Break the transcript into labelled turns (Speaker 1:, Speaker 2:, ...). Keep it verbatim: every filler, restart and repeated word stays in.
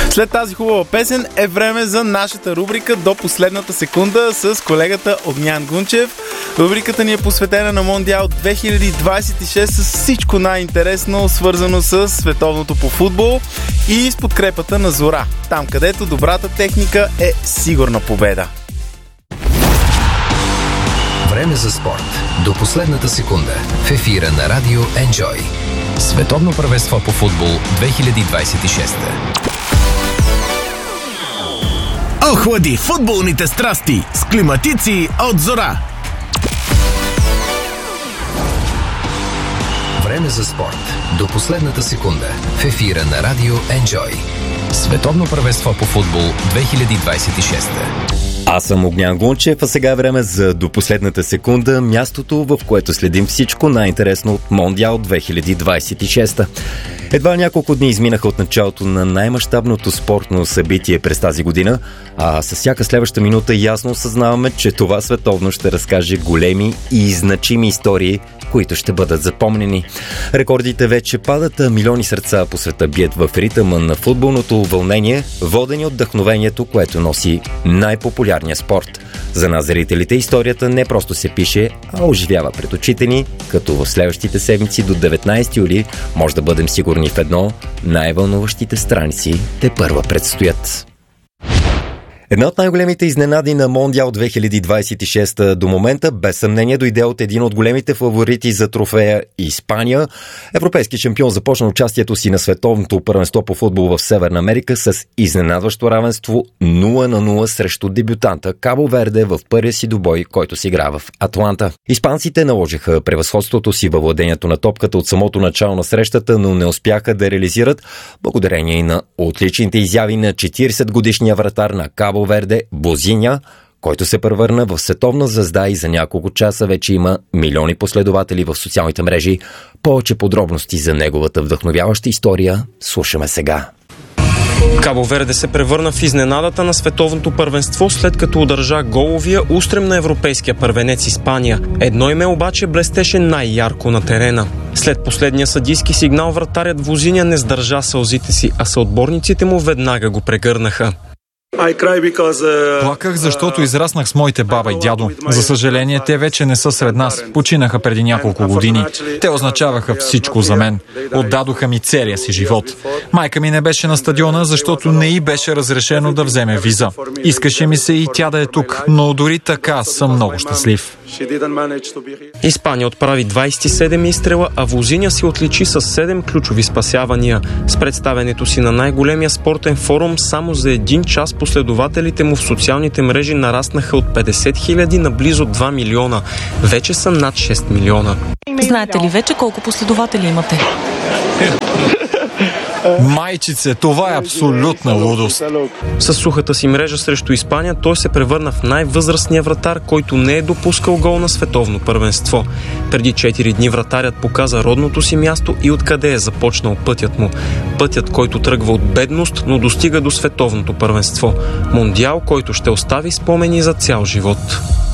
Speaker 1: След тази хубава песен е време за нашата рубрика До последната секунда с колегата Огнян Гунчев. Рубриката ни е посветена на Мондиал две хиляди двадесет и шест с всичко най-интересно, свързано с световното по футбол и с подкрепата на Зора, там където добрата техника е сигурна победа.
Speaker 2: Време за спорт. До последната секунда. В ефира на Радио Enjoy. Световно първенство по футбол две хиляди двадесет и шест.
Speaker 3: Охлади футболните страсти с климатици от Зора.
Speaker 2: Време за спорт. До последната секунда. В ефира на Радио Enjoy. Световно първенство по футбол две хиляди двадесет и шест.
Speaker 4: Аз съм Огнян Гунчев, а сега е време за До последната секунда, мястото, в което следим всичко най-интересно от Мондиал две хиляди двадесет и шест. Едва няколко дни изминаха от началото на най-мащабното спортно събитие през тази година, а с всяка следваща минута ясно осъзнаваме, че това световно ще разкаже големи и значими истории, които ще бъдат запомнени. Рекордите вече падат, а милиони сърца по света бият в ритъма на футболното вълнение, водени от вдъхновението, което носи най-популярния спорт. За нас, зрителите, историята не просто се пише, а оживява пред очите ни, като в следващите седмици до деветнадесети юли може да бъдем сигурни в едно: най-вълнуващите страници тепърва предстоят. Една от най-големите изненади на Мондиал две хиляди двадесет и шест до момента без съмнение дойде от един от големите фаворити за трофея – Испания. Европейски шампион започна участието си на световното първенство по футбол в Северна Америка с изненадващо равенство нула на нула срещу дебютанта Кабо Верде в първия си двубой, който си игра в Атланта. Испанците наложиха превъзходството си във владението на топката от самото начало на срещата, но не успяха да реализират благодарение и на отличните изяви на четиридесетгодишния вратар на Кабо Верде Бозиня, който се превърна в световна звезда и за няколко часа вече има милиони последователи в социалните мрежи. Повече подробности за неговата вдъхновяваща история слушаме сега.
Speaker 5: Кабо Верде се превърна в изненадата на световното първенство, след като удържа головия устрем на европейския първенец Испания. Едно име обаче блестеше най-ярко на терена. След последния съдийски сигнал вратарят Возиня не сдържа сълзите си, а съотборниците му веднага го прегърнаха.
Speaker 6: Плаках, защото израснах с моите баба и дядо. За съжаление, те вече не са сред нас. Починаха преди няколко години. Те означаваха всичко за мен. Отдадоха ми целия си живот. Майка ми не беше на стадиона, защото не й беше разрешено да вземе виза. Искаше ми се и тя да е тук, но дори така съм много щастлив.
Speaker 5: Испания отправи двадесет и седем изстрела, а Возиня се отличи с седем ключови спасявания. С представянето си на най-големия спортен форум само за един час последователите му в социалните мрежи нараснаха от петдесет хиляди на близо два милиона. Вече са над шест милиона.
Speaker 7: Знаете ли вече колко последователи имате?
Speaker 6: Майчице, това е абсолютна лудост.
Speaker 5: С сухата си мрежа срещу Испания той се превърна в най-възрастния вратар, който не е допускал гол на световно първенство. Преди четири дни вратарят показа родното си място и откъде е започнал пътят му. Пътят, който тръгва от бедност, но достига до световното първенство. Мондиал, който ще остави спомени за цял живот.